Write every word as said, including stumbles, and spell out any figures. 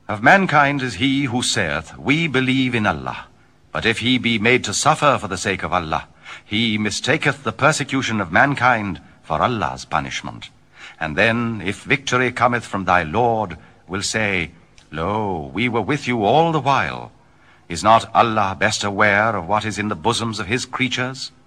Of mankind is he who saith, We believe in Allah. But if he be made to suffer for the sake of Allah, he mistaketh the persecution of mankind for Allah's punishment. And then, if victory cometh from thy Lord, will say, Lo, we were with you all the while. Is not Allah best aware of what is in the bosoms of his creatures?